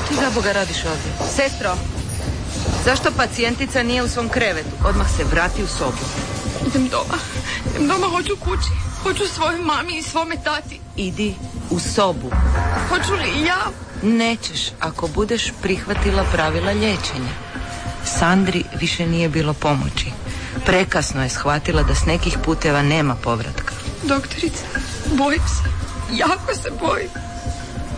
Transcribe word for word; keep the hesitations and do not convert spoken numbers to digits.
ti za Boga radiš ovdje? Sestro, zašto pacijentica nije u svom krevetu? Odmah se vrati u sobu. Idem doma. Idem doma, hoću kući. Hoću svojoj mami i svome tati. Idi u sobu. Hoću li i ja? Nećeš ako budeš prihvatila pravila liječenja. Sandri više nije bilo pomoći. Prekasno je shvatila da s nekih puteva nema povratka. Doktorice, bojim se. Jako se bojim.